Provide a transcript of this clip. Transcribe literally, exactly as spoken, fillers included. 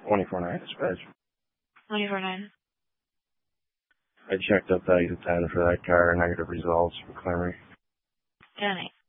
twenty-four nine dispatch. twenty-four nine. I checked up that ten for that car. Negative results for Clemery. ten eight.